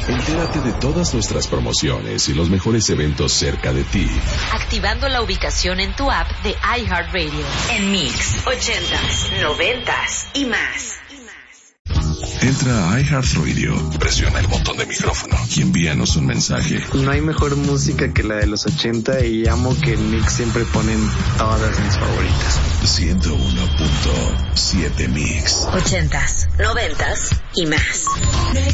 Entérate de todas nuestras promociones y los mejores eventos cerca de ti. Activando la ubicación en tu app de iHeartRadio. En Mix, 80s, 90s y más. Entra a iHeartRadio, presiona el botón de micrófono y envíanos un mensaje. No hay mejor música que la de los 80 y amo que en Mix siempre ponen todas mis favoritas. 101.7 Mix. 80s, 90s y más.